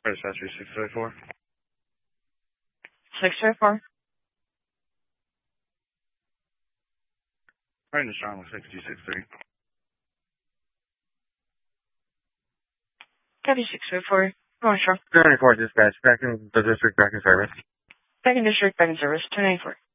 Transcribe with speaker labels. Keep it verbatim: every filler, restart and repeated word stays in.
Speaker 1: Dispatcher six oh four.
Speaker 2: six oh four.
Speaker 1: Right in the strong with six two six three.
Speaker 2: Copy six oh four. Go on, Strong.
Speaker 3: two ninety-four dispatch, back in the district, back in service.
Speaker 2: Back in district, back in service, two ninety-four.